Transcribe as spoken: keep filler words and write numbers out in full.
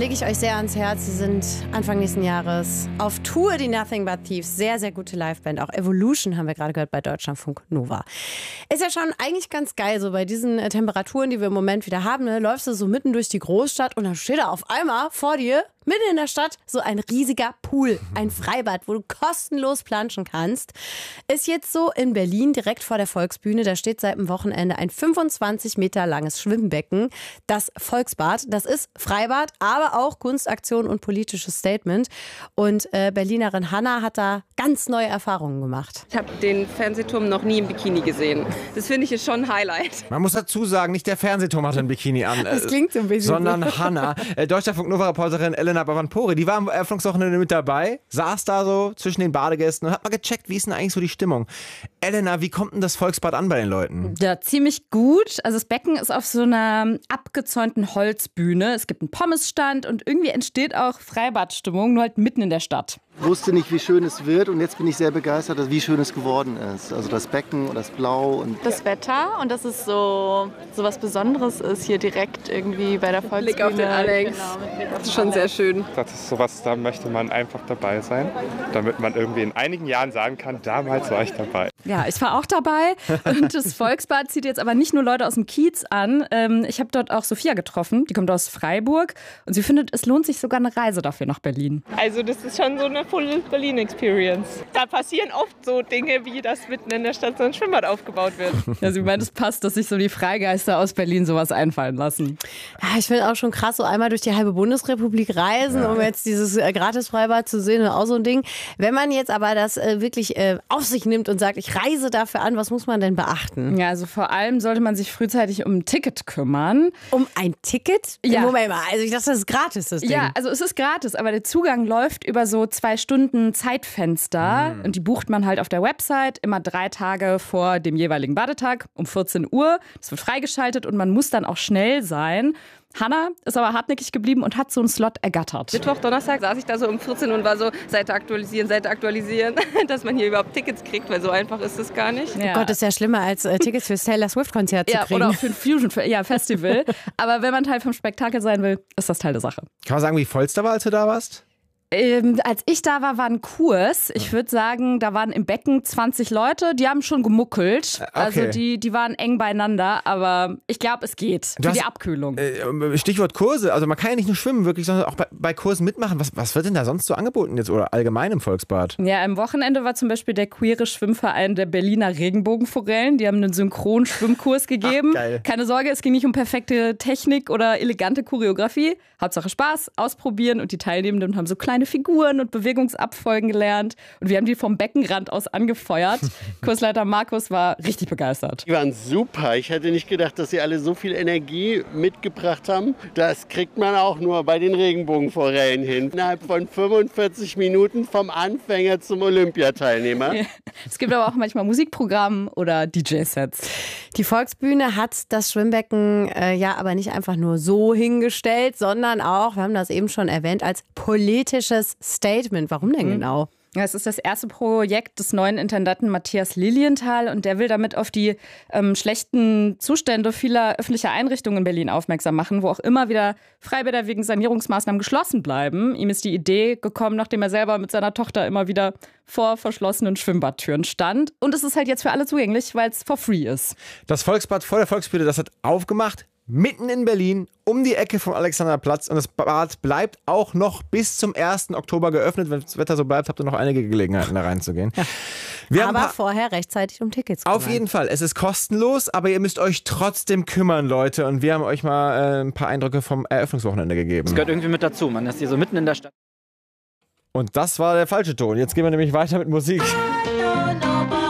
lege ich euch sehr ans Herz. Sie sind Anfang nächsten Jahres auf Tour, die Nothing But Thieves. Sehr, sehr gute Liveband. Auch Evolution haben wir gerade gehört bei Deutschlandfunk Nova. Ist ja schon eigentlich ganz geil, so bei diesen äh, Temperaturen, die wir im Moment wieder haben. Ne? Läufst du so mitten durch die Großstadt und dann steht da auf einmal vor dir, mitten in der Stadt, so ein riesiger Pool, ein Freibad, wo du kostenlos planschen kannst. Ist jetzt so in Berlin, direkt vor der Volksbühne. Da steht seit dem Wochenende ein fünfundzwanzig Meter langes Schwimmbecken. Das Volksbad, das ist Freibad, aber auch Kunstaktion und politisches Statement. Und äh, Berlinerin Hanna hat da ganz neue Erfahrungen gemacht. Ich habe den Fernsehturm noch nie im Bikini gesehen. Das finde ich ist schon ein Highlight. Man muss dazu sagen, nicht der Fernsehturm hatte ein Bikini an. Das klingt so ein bisschen Sondern so. Hanna. Äh, Deutschlandfunk Nova-Reporterin Elena Bavanpori, die war am Eröffnungswochenende mit dabei, saß da so zwischen den Badegästen und hat mal gecheckt, wie ist denn eigentlich so die Stimmung. Elena, wie kommt denn das Volksbad an bei den Leuten? Ja, ziemlich gut. Also das Becken ist auf so einer abgezäunten Holzbühne. Es gibt einen Pommesstand und irgendwie entsteht auch Freibadstimmung, nur halt mitten in der Stadt. Ich wusste nicht, wie schön es wird und jetzt bin ich sehr begeistert, wie schön es geworden ist. Also das Becken und das Blau. Und das Wetter und dass es so, so was Besonderes ist hier direkt irgendwie bei der Volksbühne. Blick auf den Alex. Genau, das ist schon sehr schön. Das ist sowas, da möchte man einfach dabei sein, damit man irgendwie in einigen Jahren sagen kann, damals war ich dabei. Ja, ich war auch dabei und das Volksbad zieht jetzt aber nicht nur Leute aus dem Kiez an. Ich habe dort auch Sophia getroffen, die kommt aus Freiburg und sie findet, es lohnt sich sogar eine Reise dafür nach Berlin. Also das ist schon so eine Full Berlin Experience. Da passieren oft so Dinge, wie dass mitten in der Stadt so ein Schwimmbad aufgebaut wird. Ja, sie meint, es passt, dass sich so die Freigeister aus Berlin sowas einfallen lassen. Ja, ich finde auch schon krass, so einmal durch die halbe Bundesrepublik reisen, ja. um jetzt dieses äh, Gratis-Freibad zu sehen, auch so ein Ding. Wenn man jetzt aber das äh, wirklich äh, auf sich nimmt und sagt, ich reise dafür an, was muss man denn beachten? Ja, also vor allem sollte man sich frühzeitig um ein Ticket kümmern. Um ein Ticket? Ja. Moment mal, also ich dachte, das ist gratis, das Ding. Ja, also es ist gratis, aber der Zugang läuft über so zwei Stunden Zeitfenster mhm. und die bucht man halt auf der Website immer drei Tage vor dem jeweiligen Badetag um vierzehn Uhr. Das wird freigeschaltet und man muss dann auch schnell sein. Hanna ist aber hartnäckig geblieben und hat so einen Slot ergattert. Mittwoch, Donnerstag saß ich da so um vierzehn Uhr und war so, Seite aktualisieren, Seite aktualisieren, dass man hier überhaupt Tickets kriegt, weil so einfach ist es gar nicht. Ja. Oh Gott, das ist ja schlimmer als äh, Tickets fürs Taylor Swift-Konzert zu ja, kriegen. Oder auch für ein Fusion-Festival. Ja, aber wenn man Teil vom Spektakel sein will, ist das Teil der Sache. Kann man sagen, wie voll es da war, als du da warst? Ähm, als ich da war, war ein Kurs. Ich würde sagen, da waren im Becken zwanzig Leute, die haben schon gemuckelt. Okay. Also die, die waren eng beieinander, aber ich glaube, es geht du für hast, die Abkühlung. Äh, Stichwort Kurse, also man kann ja nicht nur schwimmen, wirklich, sondern auch bei, bei Kursen mitmachen. Was, was wird denn da sonst so angeboten jetzt oder allgemein im Volksbad? Ja, am Wochenende war zum Beispiel der queere Schwimmverein der Berliner Regenbogenforellen. Die haben einen Synchron-Schwimmkurs gegeben. Ach, geil. Keine Sorge, es ging nicht um perfekte Technik oder elegante Choreografie. Hauptsache Spaß, ausprobieren und die Teilnehmenden haben so kleine Figuren und Bewegungsabfolgen gelernt und wir haben die vom Beckenrand aus angefeuert. Kursleiter Markus war richtig begeistert. Die waren super. Ich hätte nicht gedacht, dass sie alle so viel Energie mitgebracht haben. Das kriegt man auch nur bei den Regenbogenforellen hin. Innerhalb von fünfundvierzig Minuten vom Anfänger zum Olympiateilnehmer. Ja. Es gibt aber auch manchmal Musikprogramm oder D J-Sets. Die Volksbühne hat das Schwimmbecken äh, ja aber nicht einfach nur so hingestellt, sondern auch, wir haben das eben schon erwähnt, als politisches Statement. Warum denn genau? Ja, es ist das erste Projekt des neuen Intendanten Matthias Lilienthal und der will damit auf die ähm, schlechten Zustände vieler öffentlicher Einrichtungen in Berlin aufmerksam machen, wo auch immer wieder Freibäder wegen Sanierungsmaßnahmen geschlossen bleiben. Ihm ist die Idee gekommen, nachdem er selber mit seiner Tochter immer wieder vor verschlossenen Schwimmbadtüren stand. Und es ist halt jetzt für alle zugänglich, weil es for free ist. Das Volksbad vor der Volksbühne, das hat aufgemacht. Mitten in Berlin, um die Ecke vom Alexanderplatz. Und das Bad bleibt auch noch bis zum ersten Oktober geöffnet. Wenn das Wetter so bleibt, habt ihr noch einige Gelegenheiten, da reinzugehen. Wir aber vorher rechtzeitig um Tickets Auf jeden Fall. Es ist kostenlos, aber ihr müsst euch trotzdem kümmern, Leute. Und wir haben euch mal äh, ein paar Eindrücke vom Eröffnungswochenende gegeben. Das gehört irgendwie mit dazu. Man ist hier so mitten in der Stadt. Und das war der falsche Ton. Jetzt gehen wir nämlich weiter mit Musik. I don't know